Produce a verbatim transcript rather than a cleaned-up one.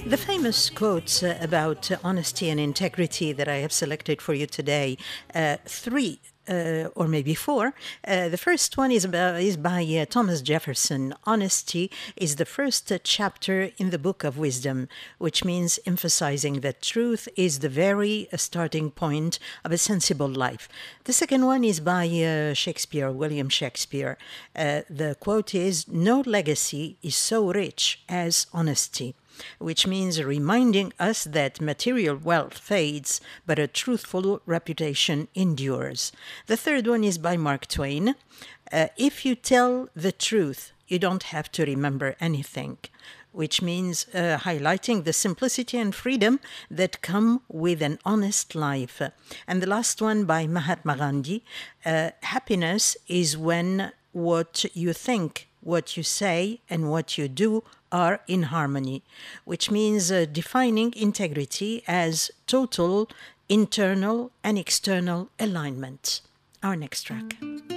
The famous quotes uh, about uh, honesty and integrity that I have selected for you today, uh, three uh, or maybe four. Uh, the first one is, about, is by uh, Thomas Jefferson. Honesty is the first uh, chapter in the Book of Wisdom, which means emphasizing that truth is the very uh, starting point of a sensible life. The second one is by uh, Shakespeare, William Shakespeare. Uh, the quote is, "No legacy is so rich as honesty," which means reminding us that material wealth fades, but a truthful reputation endures. The third one is by Mark Twain. Uh, if you tell the truth, you don't have to remember anything, which means uh, highlighting the simplicity and freedom that come with an honest life. And the last one by Mahatma Gandhi. Uh, happiness is when what you think, what you say, and what you do are in harmony, which means uh, defining integrity as total internal and external alignment. Our next track.